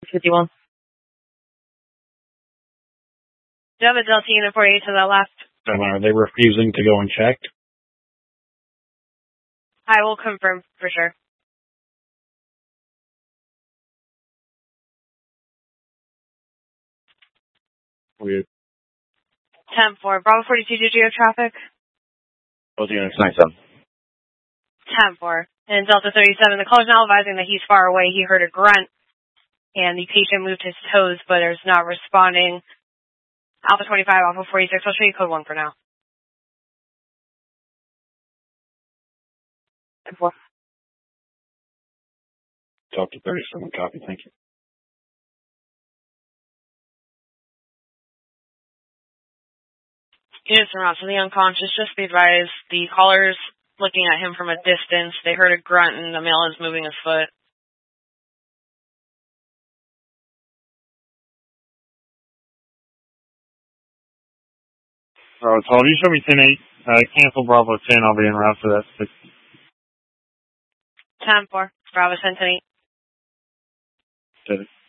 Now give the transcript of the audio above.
51. Do you have a Delta Unit 48 to the left? Are they refusing to go and check? I will confirm for sure. Weird. 10-4. Bravo 42, did you have traffic? Both units, 97. 10-4. And Delta 37, the caller's now advising that he's far away. He heard a grunt, and the patient moved his toes, but is not responding. Alpha 25, Alpha 46. I'll show you code 1 for now. 10-4. Delta 37, copy, thank you. Units around to the unconscious, just be advised, the caller's looking at him from a distance. They heard a grunt, and the male is moving his foot. Bravo 12, you show me 10-8. Cancel Bravo 10, I'll be en route for that. 10-4. Bravo 10-8. Did it.